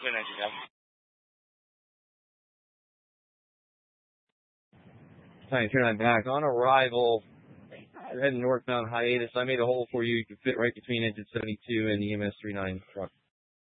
Twin engine, yeah. Time to turn that back. On arrival, you're heading northbound hiatus. I made a hole for you. You can fit right between engine 72 and the EMS 39 truck.